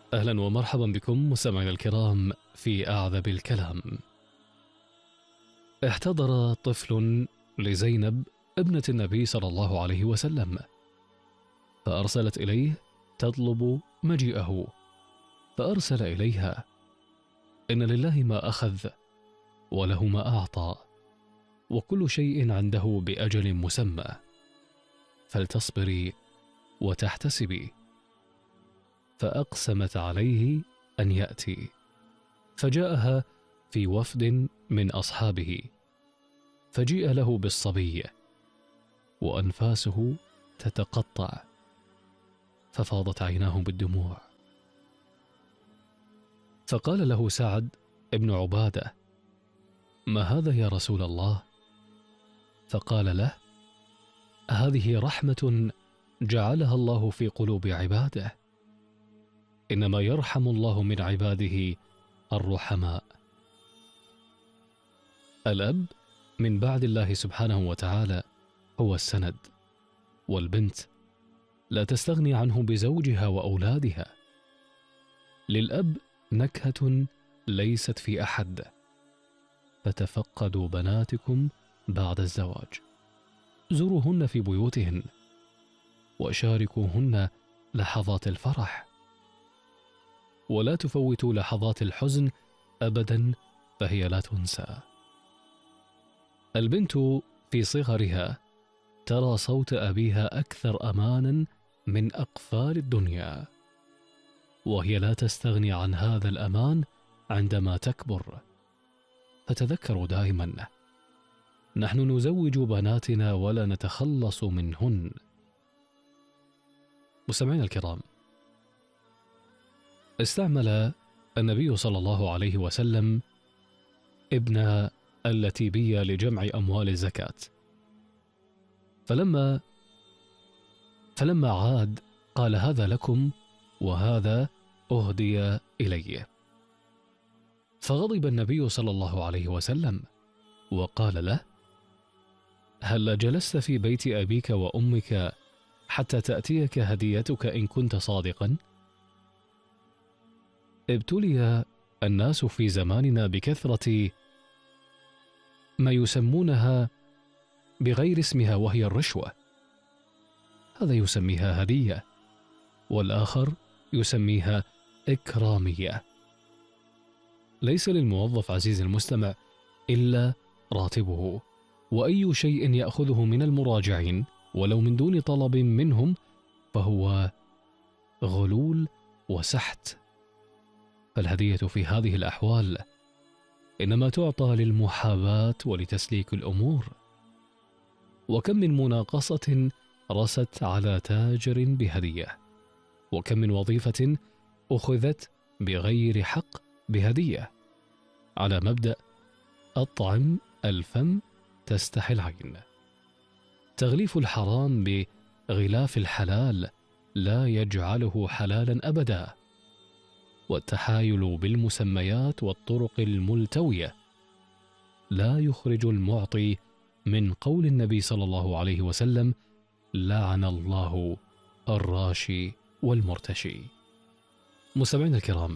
أهلا ومرحبا بكم مستمعينا الكرام في أعذب الكلام. احتضر طفل لزينب ابنة النبي صلى الله عليه وسلم، فأرسلت إليه تطلب مجيئه، فأرسل إليها: إن لله ما أخذ وله ما أعطى، وكل شيء عنده بأجل مسمى، فلتصبري وتحتسبي. فأقسمت عليه أن يأتي، فجاءها في وفد من أصحابه، فجيء له بالصبي وأنفاسه تتقطع، ففاضت عيناه بالدموع. فقال له سعد ابن عبادة: ما هذا يا رسول الله؟ فقال له: هذه رحمة جعلها الله في قلوب عباده، إنما يرحم الله من عباده الرحماء. الأب من بعد الله سبحانه وتعالى هو السند، والبنت لا تستغني عنه بزوجها وأولادها. للأب نكهة ليست في أحد، فتفقدوا بناتكم بعد الزواج، زوروهن في بيوتهن، وشاركوهن لحظات الفرح، ولا تفوتوا لحظات الحزن أبدا، فهي لا تنسى. البنت في صغرها ترى صوت أبيها أكثر أمانا من أقفال الدنيا، وهي لا تستغني عن هذا الأمان عندما تكبر. فتذكروا دائما: نحن نزوج بناتنا ولا نتخلص منهن. مستمعينا الكرام، استعمل النبي صلى الله عليه وسلم ابن اللتيبية لجمع أموال الزكاة، فلما عاد قال: هذا لكم وهذا أهدي إلي. فغضب النبي صلى الله عليه وسلم وقال له: هل جلست في بيت أبيك وأمك حتى تأتيك هديتك إن كنت صادقا؟ ابتلي الناس في زماننا بكثرة ما يسمونها بغير اسمها، وهي الرشوة. هذا يسميها هدية، والآخر يسميها إكرامية. ليس للموظف عزيزي المستمع إلا راتبه، وأي شيء يأخذه من المراجعين ولو من دون طلب منهم فهو غلول وسحت. فالهدية في هذه الأحوال إنما تعطى للمحاباة ولتسليك الأمور. وكم من مناقصة رست على تاجر بهدية، وكم من وظيفة أخذت بغير حق بهدية، على مبدأ أطعم الفم تستحي العين. تغليف الحرام بغلاف الحلال لا يجعله حلالا أبدا، والتحايل بالمسميات والطرق الملتوية لا يخرج المعطي من قول النبي صلى الله عليه وسلم: لعن الله الراشي والمرتشي. مستمعينا الكرام،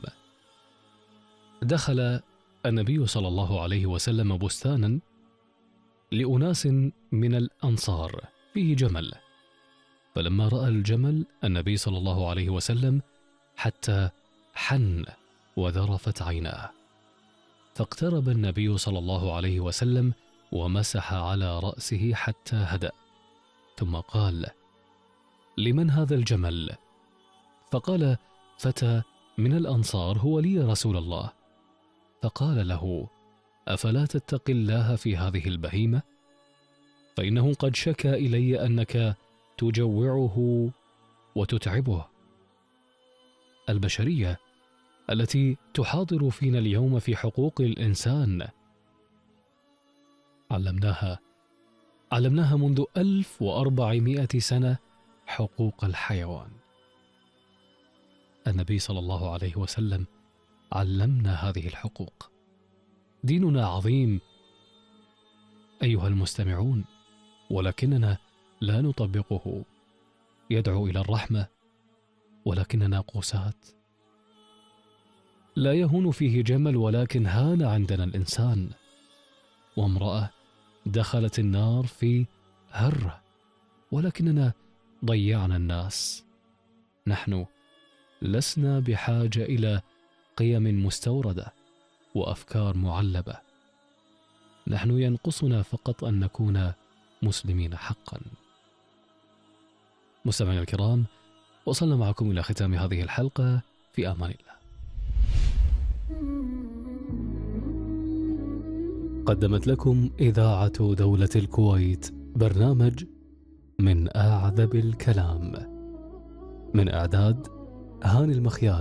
دخل النبي صلى الله عليه وسلم بستانا لأناس من الأنصار فيه جمل، فلما رأى الجمل النبي صلى الله عليه وسلم حتى حن وذرفت عيناه، فاقترب النبي صلى الله عليه وسلم ومسح على رأسه حتى هدأ، ثم قال: لمن هذا الجمل؟ فقال فتى من الأنصار: هو لي يا رسول الله. فقال له: أفلا تتقي الله في هذه البهيمة؟ فإنه قد شكى إلي أنك تجوعه وتتعبه. البشرية التي تحاضر فينا اليوم في حقوق الإنسان علمناها منذ 1400 سنة حقوق الحيوان. النبي صلى الله عليه وسلم علمنا هذه الحقوق. ديننا عظيم أيها المستمعون، ولكننا لا نطبقه. يدعو إلى الرحمة ولكننا قساة، لا يهون فيه جمل ولكن هان عندنا الإنسان. وامرأة دخلت النار في هرة ولكننا ضيعنا الناس. نحن لسنا بحاجة إلى قيم مستوردة وأفكار معلبة، نحن ينقصنا فقط أن نكون مسلمين حقا. مستمعينا الكرام، وصلنا معكم إلى ختام هذه الحلقة، في أمان الله. قدمت لكم إذاعة دولة الكويت برنامج من أعذب الكلام، من إعداد هاني المخيار.